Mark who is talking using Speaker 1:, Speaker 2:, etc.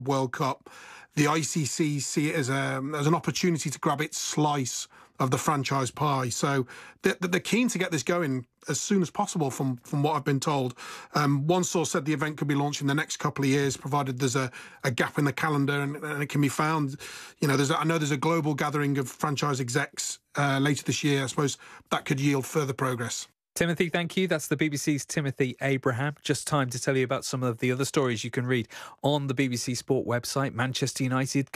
Speaker 1: World Cup, the ICC see it as an opportunity to grab its slice of the franchise pie. So they're keen to get this going as soon as possible from what I've been told. One source said the event could be launched in the next couple of years, provided there's a gap in the calendar and it can be found. You know, I know there's a global gathering of franchise execs later this year. I suppose that could yield further progress.
Speaker 2: Timothy, thank you. That's the BBC's Timothy Abraham. Just time to tell you about some of the other stories you can read on the BBC Sport website. Manchester United